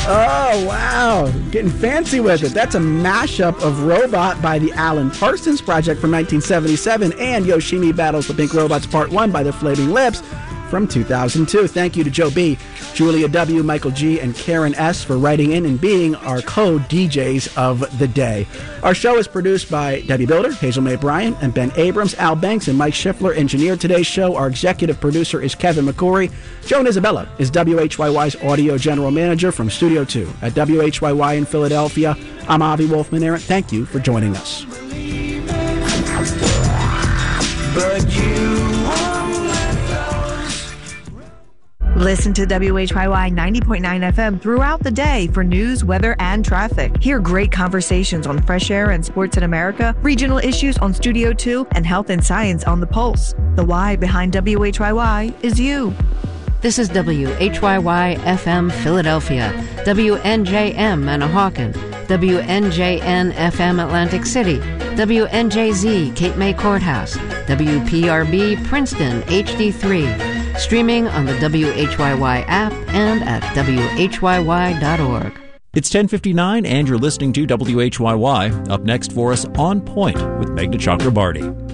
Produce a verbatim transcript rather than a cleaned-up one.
Oh, wow. Getting fancy with it. That's a mashup of Robot by the Alan Parsons Project from nineteen seventy-seven and Yoshimi Battles the Pink Robots Part one by the Flaming Lips from two thousand two. Thank you to Joe B., Julia W., Michael G., and Karen S. for writing in and being our co-D Js of the day. Our show is produced by Debbie Builder, Hazel Mae Bryan, and Ben Abrams. Al Banks and Mike Schiffler engineered today's show. Our executive producer is Kevin McCory. Joan Isabella is W H Y Y's audio general manager from Studio two at W H Y Y in Philadelphia. I'm Avi Wolfman-Arent. Thank you for joining us. But you Listen to W H Y Y ninety point nine F M throughout the day for news, weather, and traffic. Hear great conversations on fresh air and sports in America, regional issues on Studio two, and health and science on The Pulse. The why behind W H Y Y is you. This is W H Y Y F M Philadelphia, W N J M Manahawkin, W N J N F M Atlantic City, W N J Z Cape May Courthouse, W P R B Princeton H D three, streaming on the W H Y Y app and at W H Y Y dot org. It's ten fifty-nine and you're listening to W H Y Y. Up next for us, On Point with Meghna Chakrabarty.